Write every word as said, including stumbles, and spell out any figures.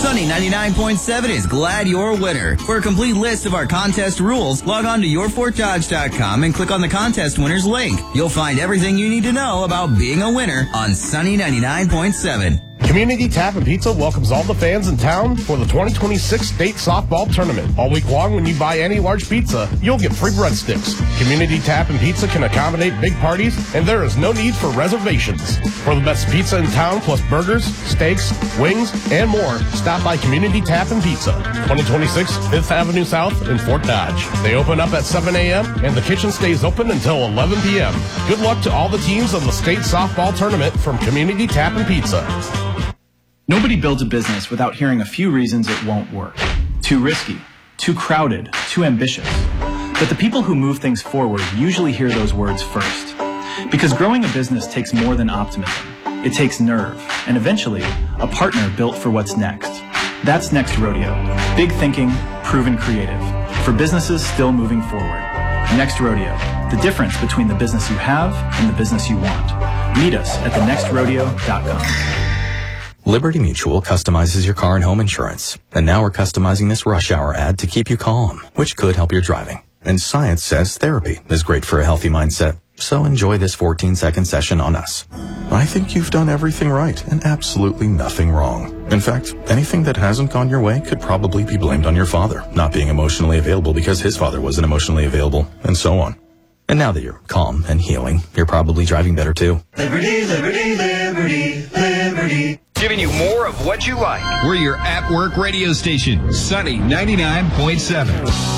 Sunny ninety-nine point seven is glad you're a winner. For a complete list of our contest rules, log on to your fort dodge dot com and click on the contest winners link. You'll find everything you need to know about being a winner on Sunny ninety-nine point seven. Community Tap and Pizza welcomes all the fans in town for the twenty twenty-six State Softball Tournament. All week long, when you buy any large pizza, you'll get free breadsticks. Community Tap and Pizza can accommodate big parties, and there is no need for reservations. For the best pizza in town, plus burgers, steaks, wings, and more, stop by Community Tap and Pizza, twenty twenty-six Fifth Avenue South in Fort Dodge. They open up at seven a.m., and the kitchen stays open until eleven p.m. Good luck to all the teams of the State Softball Tournament from Community Tap and Pizza. Nobody builds a business without hearing a few reasons it won't work. Too risky, too crowded, too ambitious. But the people who move things forward usually hear those words first. Because growing a business takes more than optimism. It takes nerve, and eventually, a partner built for what's next. That's Next Rodeo. Big thinking, proven creative. For businesses still moving forward. Next Rodeo. The difference between the business you have and the business you want. Meet us at the next rodeo dot com. Liberty Mutual customizes your car and home insurance. And now we're customizing this rush hour ad to keep you calm, which could help your driving. And science says therapy is great for a healthy mindset. So enjoy this fourteen second session on us. I think you've done everything right and absolutely nothing wrong. In fact, anything that hasn't gone your way could probably be blamed on your father not being emotionally available because his father wasn't emotionally available, and so on. And now that you're calm and healing, you're probably driving better too. Liberty, liberty, liberty, liberty. Giving you more of what you like. We're your at-work radio station, Sunny ninety-nine point seven.